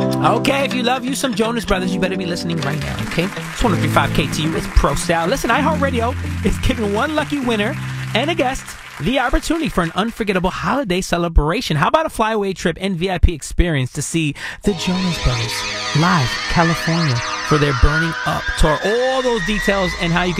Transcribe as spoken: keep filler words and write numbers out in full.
Okay, if you love you some Jonas Brothers, you better be listening right now, okay? It's one oh three point five K T U. It's Pro Style. Listen, iHeartRadio is giving one lucky winner and a guest the opportunity for an unforgettable holiday celebration. How about a flyaway trip and V I P experience to see the Jonas Brothers live, California, for their Burning Up tour? All those details and how you can